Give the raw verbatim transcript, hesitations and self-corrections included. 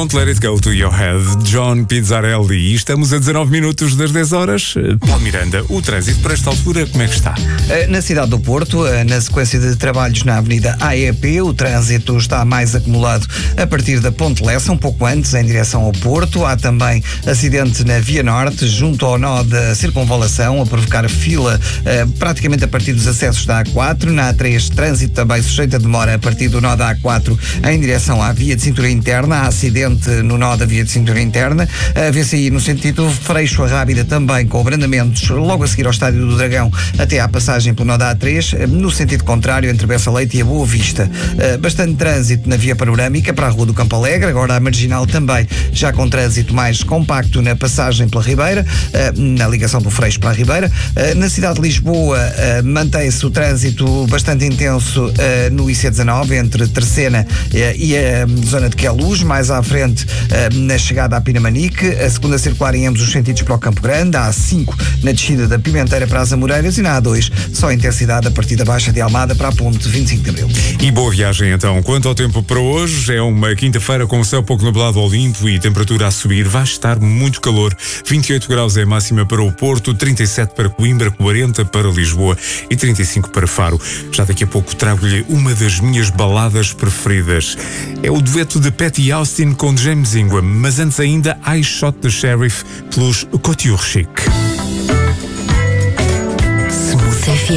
Don't Let It Go to Your Head, John Pizzarelli. E estamos a dezanove minutos das dez horas. Paulo Miranda, o trânsito para esta altura, como é que está? Na cidade do Porto, na sequência de trabalhos na Avenida A E P, o trânsito está mais acumulado a partir da Ponte Lessa, um pouco antes, em direção ao Porto. Há também acidente na Via Norte, junto ao nó da Circunvalação, a provocar fila eh, praticamente a partir dos acessos da A quatro. Na A três, trânsito também sujeito a demora a partir do nó da A quatro em direção à via de cintura interna. Há acidente no nó da via de cintura interna. A V C I no sentido Freixo a Rábida também, com abrandamentos logo a seguir ao Estádio do Dragão até à passagem pelo nó da A três. No sentido contrário, entre Bessa Leite e a Boa Vista. Bastante trânsito na via panorâmica para a Rua do Campo Alegre. Agora a Marginal também já com trânsito mais compacto na passagem pela Ribeira, na ligação do Freixo para a Ribeira. Na cidade de Lisboa mantém-se o trânsito bastante intenso no I C dezanove entre Terceira e a zona de Queluz. Mais à frente, na chegada à Pinamanique, a segunda circular em ambos os sentidos para o Campo Grande. A A cinco na descida da Pimenteira para as Amoreiras e na A dois só intensidade a partir da Baixa de Almada para a ponte vinte e cinco de Abril. E boa viagem então. Quanto ao tempo para hoje, é uma quinta-feira com o céu pouco nublado ao limpo e temperatura a subir. Vai estar muito calor. vinte e oito graus é a máxima para o Porto, trinta e sete para Coimbra, quarenta para Lisboa e trinta e cinco para Faro. Já daqui a pouco trago-lhe uma das minhas baladas preferidas. É o dueto de Patty Austin com James Ingram, mas antes ainda I Shot the Sheriff pelos Couture Chic.